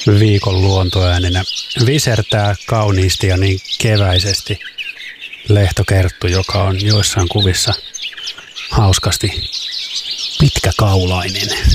viikon luontoääninä visertää kauniisti ja niin keväisesti lehtokerttu, joka on joissain kuvissa hauskasti pitkäkaulainen.